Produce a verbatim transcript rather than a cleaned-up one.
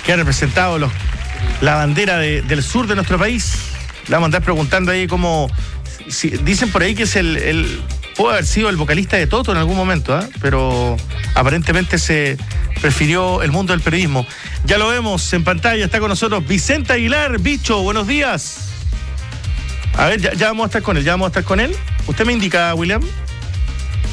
que ha representado los, la bandera de, del sur de nuestro país. Le vamos a andar preguntando ahí cómo... Si, dicen por ahí que es el, el... Puede haber sido el vocalista de Toto en algún momento, ¿eh? Pero aparentemente se prefirió el mundo del periodismo. Ya lo vemos en pantalla, está con nosotros Vicente Aguilar. Bicho, buenos días. A ver, ya, ya vamos a estar con él, ya vamos a estar con él. Usted me indica, William.